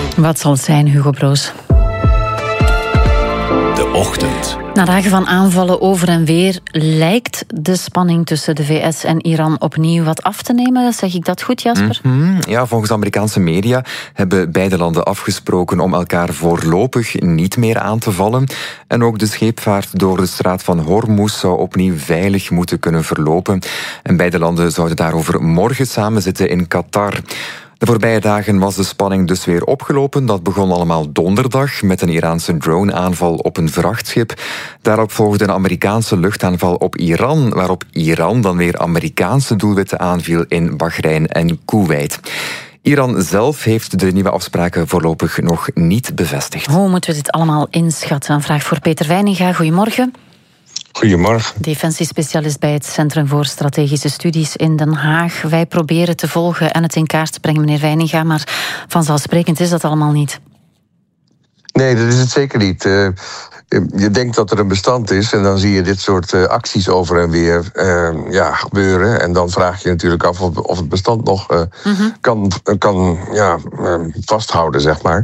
Wat zal het zijn, Hugo Broos? De ochtend. Na dagen van aanvallen over en weer lijkt de spanning tussen de VS en Iran opnieuw wat af te nemen. Zeg ik dat goed, Jasper? Ja, volgens Amerikaanse media hebben beide landen afgesproken om elkaar voorlopig niet meer aan te vallen. En ook de scheepvaart door de straat van Hormuz zou opnieuw veilig moeten kunnen verlopen. En beide landen zouden daarover morgen samenzitten in Qatar. De voorbije dagen was de spanning dus weer opgelopen. Dat begon allemaal donderdag met een Iraanse drone-aanval op een vrachtschip. Daarop volgde een Amerikaanse luchtaanval op Iran, waarop Iran dan weer Amerikaanse doelwitten aanviel in Bahrein en Kuwait. Iran zelf heeft de nieuwe afspraken voorlopig nog niet bevestigd. Hoe moeten we dit allemaal inschatten? Een vraag voor Peter Wijninga. Goedemorgen. Goedemorgen. Defensiespecialist bij het Centrum voor Strategische Studies in Den Haag. Wij proberen te volgen en het in kaart te brengen, meneer Wijninga, maar vanzelfsprekend is dat allemaal niet. Nee, dat is het zeker niet. Je denkt dat er een bestand is en dan zie je dit soort acties over en weer gebeuren. En dan vraag je natuurlijk af of het bestand nog kan vasthouden, zeg maar.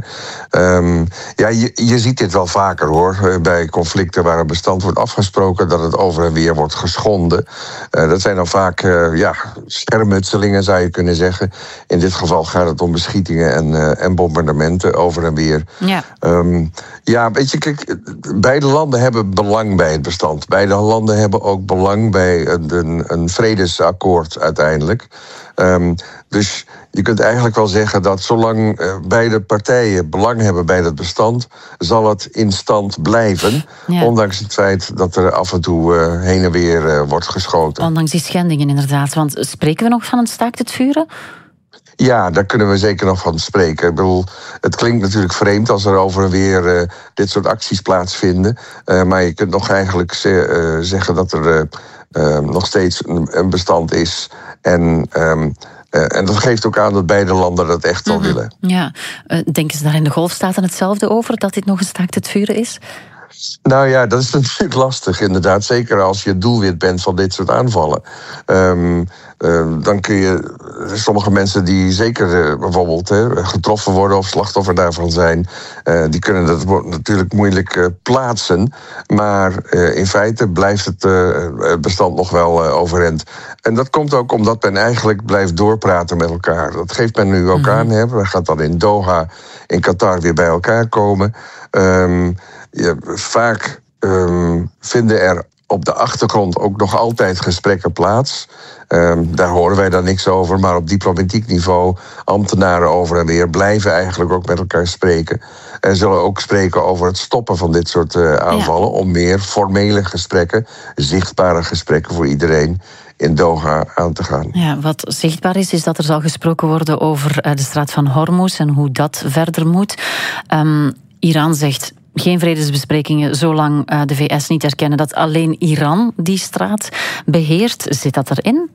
Je ziet dit wel vaker, hoor. Bij conflicten waar een bestand wordt afgesproken, dat het over en weer wordt geschonden. Dat zijn dan vaak schermutselingen, zou je kunnen zeggen. In dit geval gaat het om beschietingen en bombardementen over en weer. Ja. Weet je, kijk, beide landen hebben belang bij het bestand. Beide landen hebben ook belang bij een vredesakkoord uiteindelijk. Dus je kunt eigenlijk wel zeggen dat zolang beide partijen belang hebben bij dat bestand, zal het in stand blijven. Ja. Ondanks het feit dat er af en toe heen en weer wordt geschoten. Ondanks die schendingen inderdaad. Want spreken we nog van een staakt het vuren? Ja, daar kunnen we zeker nog van spreken. Ik bedoel, het klinkt natuurlijk vreemd als er over en weer dit soort acties plaatsvinden. Maar je kunt nog eigenlijk zeggen dat er nog steeds een bestand is. En dat geeft ook aan dat beide landen dat echt wel willen. Ja, denken ze daar in de Golfstaten hetzelfde over, dat dit nog een staakt het vuren is? Nou ja, dat is natuurlijk lastig inderdaad. Zeker als je doelwit bent van dit soort aanvallen. Dan kun je sommige mensen die zeker bijvoorbeeld getroffen worden of slachtoffer daarvan zijn, die kunnen dat natuurlijk moeilijk plaatsen. Maar in feite blijft het bestand nog wel overeind. En dat komt ook omdat men eigenlijk blijft doorpraten met elkaar. Dat geeft men nu ook aan. Men gaat dan in Doha, in Qatar weer bij elkaar komen. Vaak vinden er op de achtergrond ook nog altijd gesprekken plaats. Daar horen wij dan niks over, maar op diplomatiek niveau, ambtenaren over en weer blijven eigenlijk ook met elkaar spreken. En zullen ook spreken over het stoppen van dit soort aanvallen, om meer formele gesprekken, zichtbare gesprekken voor iedereen in Doha aan te gaan. Ja, wat zichtbaar is dat er zal gesproken worden over de straat van Hormuz en hoe dat verder moet. Iran zegt geen vredesbesprekingen zolang de VS niet erkennen dat alleen Iran die straat beheert. Zit dat erin?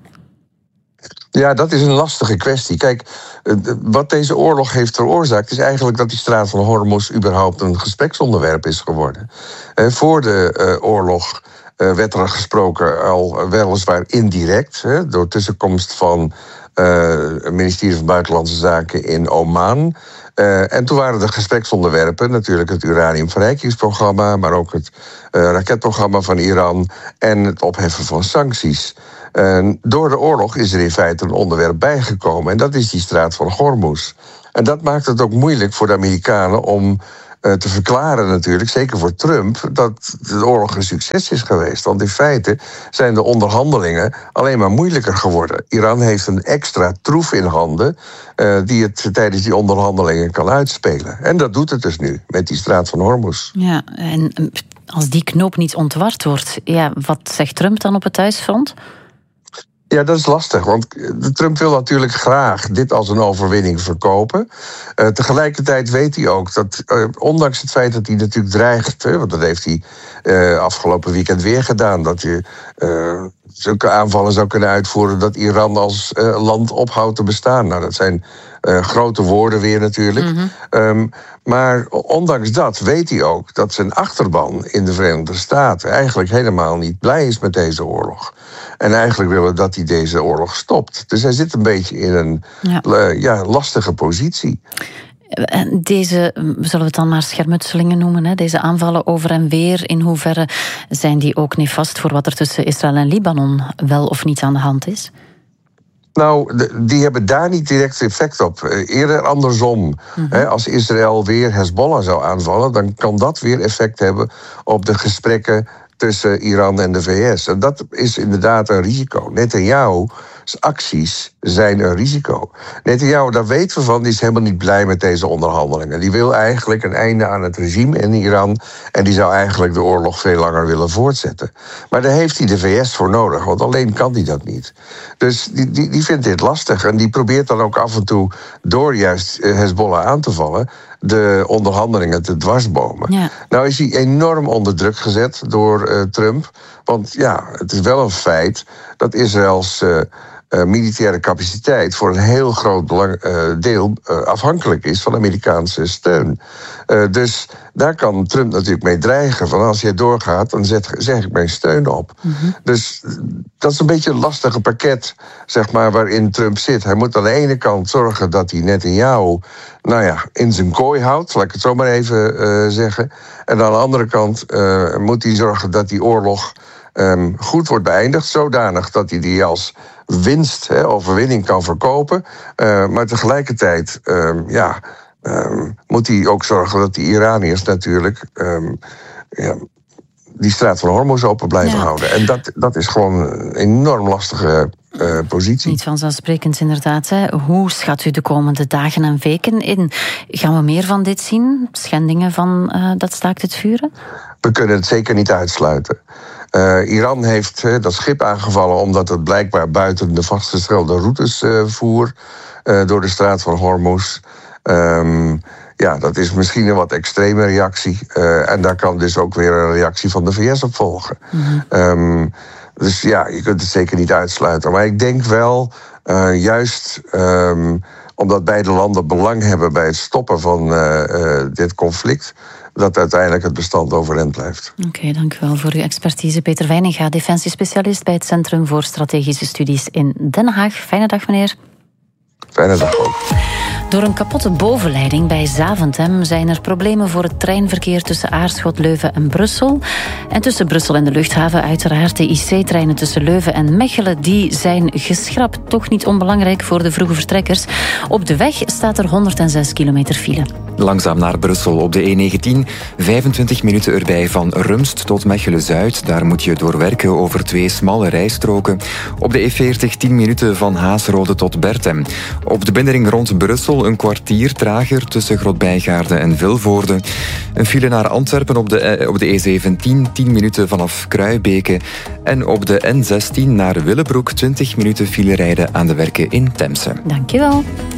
Ja, dat is een lastige kwestie. Kijk, wat deze oorlog heeft veroorzaakt is eigenlijk dat die straat van Hormuz überhaupt een gespreksonderwerp is geworden. Voor de oorlog werd er gesproken, al weliswaar indirect, door tussenkomst van het ministerie van Buitenlandse Zaken in Oman. En toen waren de gespreksonderwerpen natuurlijk het uraniumverrijkingsprogramma, maar ook het raketprogramma van Iran en het opheffen van sancties. Door de oorlog is er in feite een onderwerp bijgekomen en dat is die straat van Hormuz. En dat maakt het ook moeilijk voor de Amerikanen om te verklaren natuurlijk, zeker voor Trump, dat de oorlog een succes is geweest. Want in feite zijn de onderhandelingen alleen maar moeilijker geworden. Iran heeft een extra troef in handen die het tijdens die onderhandelingen kan uitspelen. En dat doet het dus nu, met die straat van Hormuz. Ja, en als die knoop niet ontward wordt, wat zegt Trump dan op het thuisfront? Ja, dat is lastig, want Trump wil natuurlijk graag dit als een overwinning verkopen. Tegelijkertijd weet hij ook dat, ondanks het feit dat hij natuurlijk dreigt, want dat heeft hij afgelopen weekend weer gedaan, dat hij zulke aanvallen zou kunnen uitvoeren dat Iran als land ophoudt te bestaan. Nou, dat zijn grote woorden weer natuurlijk. Maar ondanks dat weet hij ook dat zijn achterban in de Verenigde Staten eigenlijk helemaal niet blij is met deze oorlog. En eigenlijk willen dat hij deze oorlog stopt. Dus hij zit een beetje in een lastige positie. Deze, zullen we het dan maar schermutselingen noemen, hè? Deze aanvallen over en weer, in hoeverre zijn die ook nefast voor wat er tussen Israël en Libanon wel of niet aan de hand is? Nou, die hebben daar niet direct effect op. Eerder andersom. Als Israël weer Hezbollah zou aanvallen, dan kan dat weer effect hebben op de gesprekken tussen Iran en de VS. En dat is inderdaad een risico. Netanyahu's acties zijn een risico. Netanyahu, daar weten we van, die is helemaal niet blij met deze onderhandelingen. Die wil eigenlijk een einde aan het regime in Iran en die zou eigenlijk de oorlog veel langer willen voortzetten. Maar daar heeft hij de VS voor nodig, want alleen kan hij dat niet. Dus die vindt dit lastig en die probeert dan ook af en toe door juist Hezbollah aan te vallen de onderhandelingen te dwarsbomen. Ja. Nou is hij enorm onder druk gezet door Trump. Want ja, het is wel een feit dat Israëls militaire capaciteit voor een heel groot deel afhankelijk is van Amerikaanse steun. Dus daar kan Trump natuurlijk mee dreigen. Van als jij doorgaat, dan zeg ik mijn steun op. Dus dat is een beetje een lastige pakket, zeg maar, waarin Trump zit. Hij moet aan de ene kant zorgen dat hij Netanyahu in zijn kooi houdt, laat ik het zo maar even zeggen. En aan de andere kant moet hij zorgen dat die oorlog goed wordt beëindigd, zodanig dat hij die als overwinning kan verkopen. Maar tegelijkertijd moet hij ook zorgen dat die Iraniërs natuurlijk die straat van Hormuz open blijven houden. En dat is gewoon een enorm lastige positie. Niet vanzelfsprekend inderdaad. Hè. Hoe schat u de komende dagen en weken in? Gaan we meer van dit zien? Schendingen van dat staakt het vuren? We kunnen het zeker niet uitsluiten. Iran heeft dat schip aangevallen omdat het blijkbaar buiten de vastgestelde routes voer door de straat van Hormuz. Dat is misschien een wat extreme reactie. En daar kan dus ook weer een reactie van de VS op volgen. Dus ja, je kunt het zeker niet uitsluiten. Maar ik denk wel, juist omdat beide landen belang hebben bij het stoppen van dit conflict, dat uiteindelijk het bestand overeind blijft. Oké, dank u wel voor uw expertise. Peter Wijninga, defensiespecialist bij het Centrum voor Strategische Studies in Den Haag. Fijne dag, meneer. Fijne dag ook. Door een kapotte bovenleiding bij Zaventem zijn er problemen voor het treinverkeer tussen Aarschot, Leuven en Brussel. En tussen Brussel en de luchthaven uiteraard. De IC-treinen tussen Leuven en Mechelen die zijn geschrapt. Toch niet onbelangrijk voor de vroege vertrekkers. Op de weg staat er 106 kilometer file. Langzaam naar Brussel op de E19. 25 minuten erbij van Rumst tot Mechelen-Zuid. Daar moet je doorwerken over 2 smalle rijstroken. Op de E40 10 minuten van Haasrode tot Bertem. Op de binnenring rond Brussel een kwartier trager tussen Grotbijgaarden en Vilvoorde. Een file naar Antwerpen op de E17 10 minuten vanaf Kruibeke. En op de N16 naar Willebroek 20 minuten file rijden aan de werken in Temse. Dankjewel.